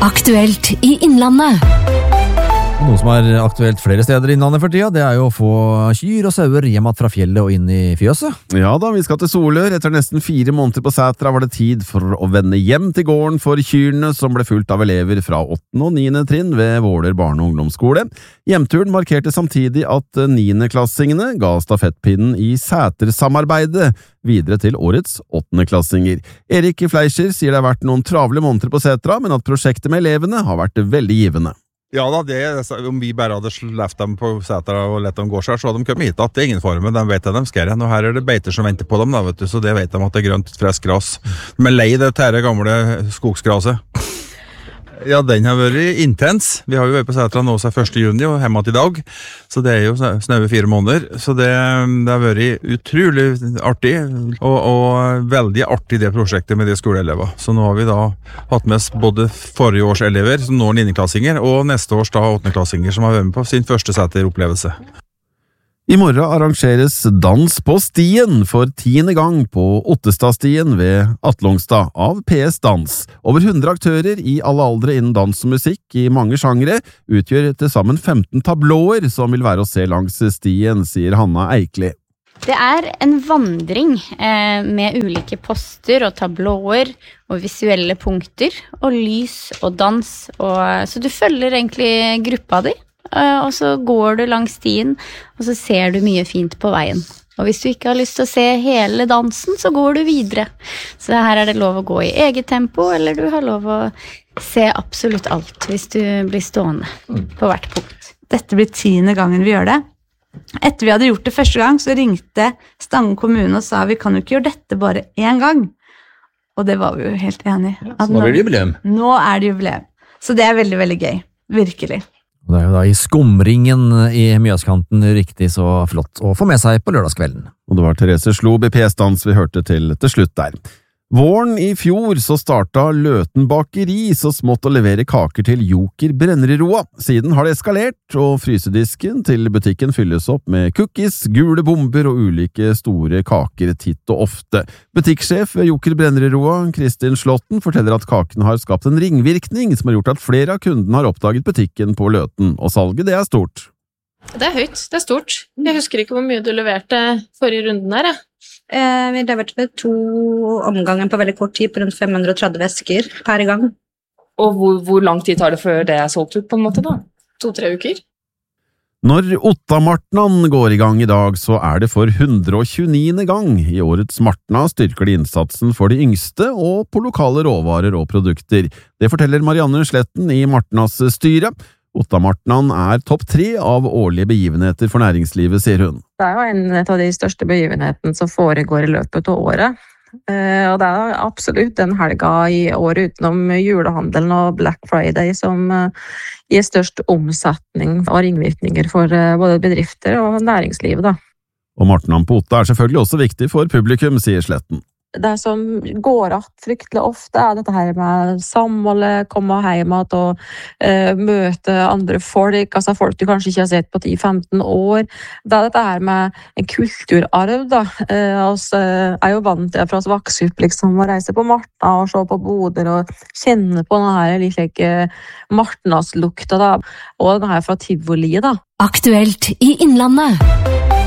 Aktuelt i Innlandet. Noe som aktuelt flere steder i Innlandet for tida, det jo å få kyr og sauer hjem fra fjellet og inn i fjøset. Ja da, vi skal til Solør. Etter nesten 4 måneder på Sætra var det tid for å vende hjem til gården for kyrne, som ble fulgt av elever fra 8. og 9. trinn ved Våler barne- og ungdomsskole. Hjemturen markerte samtidig at 9.-klassingene ga stafettpinnen i Sæter-samarbeidet videre til årets 8.-klassinger. Erik Fleischer sier det har vært noen travle måneder på Sætra, men at prosjektet med elevene har vært veldig givende. Ja da, om vi bare hadde sleft dem på Sætra og lett dem gå seg, så hadde de kommet hit at det ingen fare, men de vet at de skal igjen, og her det beiter som venter på dem da, vet du, så det vet de at det grønt, fresk gras. De lei det tære gamle skogsgraset. Ja, den har vært intens. Vi har jo vært på Sætra nå seg 1. juni og hjemme til i dag, så det jo snaue 4 måneder, så det har vært utrolig artig, og veldig artig det prosjektet med de skoleelever. Så nå har vi da hatt med oss både forrige års elever, som nå 9.-klassinger, og neste års da 8.-klassinger, som har vært med på sin første Sæter-opplevelse. I morgen arrangeres Dans på stien for 10. gang på Ottestadstien ved Atlongstad av PS Dans. Over 100 aktører i alle aldre innen dans og musikk i mange sjangre utgjør til sammen 15 tablåer som vil være å se langs stien, sier Hanna Eikli. Det en vandring med ulike poster og tablåer og visuelle punkter og lys og dans, så du følger egentlig gruppa di. Og så går du langs stien, og så ser du mye fint på veien. Og hvis du ikke har lyst til å se hele dansen, så går du videre. Så her det lov å gå i eget tempo, eller du har lov å se absolutt alt hvis du blir stående på hvert punkt. Dette blir 10. gangen vi gjør det. Etter vi hadde gjort det første gang, så ringte Stange kommune og sa vi kan jo ikke gjøre dette bare 1 gang. Og det var vi jo helt enige i. Så nå blir det jubileum. Nå det jubileum. Så det veldig, veldig gøy. Virkelig. Det jo da i skumringen i Mjøskanten riktig så flott å få med seg på lørdagskvelden. Og det var Therese Slob i PS Dans vi hørte til slutt der. Våren i fjor så starta Løten bakeri så smått å levere kaker til Joker Brenneroa. Siden har det eskalert, og frysedisken til butikken fylles opp med cookies, gule bomber og ulike store kaker titt og ofte. Butikksjef ved Joker Brenneroa, Kristin Slåtten, forteller at kakene har skapt en ringvirkning som har gjort at flere av kundene har oppdaget butikken på Løten, og salget det stort. Det høyt, det stort. Jeg husker ikke hvor mye du leverte forrige runden her, Vi har vært ved 2 omganger på veldig kort tid, på rundt 530 vesker per gang. Og hvor lang tid tar det før det solgt ut på en måte da? 2-3 uker? Når Ottamartnan går i gang i dag, så det for 129. gang. I årets Martna styrker de innsatsen for de yngste og på lokale råvarer og produkter. Det forteller Marianne Sletten i Martnas styre. Ottamartnan topp 3 av årlige begivenheter for næringslivet, sier hun. Det jo en av de største begivenhetene som foregår i løpet av året. Og det absolutt den helga i året utenom julehandelen og Black Friday som gir størst omsetning og ringvirkninger for både bedrifter og næringslivet. Da. Og Martnan på Otta selvfølgelig også viktig for publikum, sier Sletten. Det som går att fryktelig ofte dette her med samholdet, komme hjem og møte andre folk, altså folk du kanskje ikke har sett på 10-15 år. Det dette her med en kulturarv da. Vi jo vant til fra oss vokse opp liksom, å reise på Martna og se på boder og kjenne på denne her like Martnas lukta da, og denne her fra Tivoli da. Aktuelt i Innlandet.